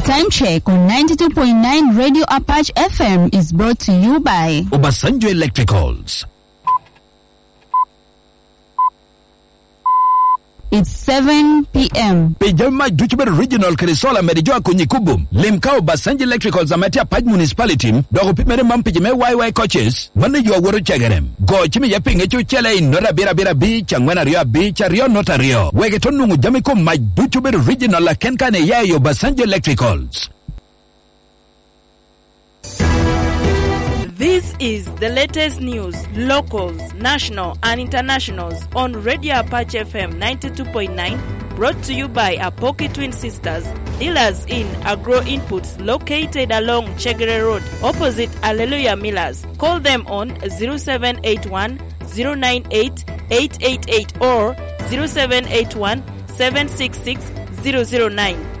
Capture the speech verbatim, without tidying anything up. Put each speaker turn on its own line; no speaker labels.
Time check on ninety-two point nine Radio Apache F M is brought to you by
Obasanjo Electricals.
It's seven p.m.
Pejama Duchber Regional Krisola Medijua Kunyikubum. Limkao Obasanjo Electricals Amatia Paj Municipality. Dogo pimere mampijime Y Y coaches. Mane yu wuru chegerem. Go chimi yaping echu chele in Nora Bira Bira Beach. Angwena Rio Beach. Rio Nota Rio. Wegetonungu jamiko Maj Duchber Regional la kenkane ya yu Obasanjo Electricals.
This is the latest news, locals, national and internationals on Radio Apache F M ninety-two point nine, brought to you by Apoki Twin Sisters, dealers in agro inputs located along Chegere Road, opposite Alleluia Millers. Call them on zero seven eight one, zero nine eight, eight eight eight or zero seven eight one, seven six six, zero zero nine.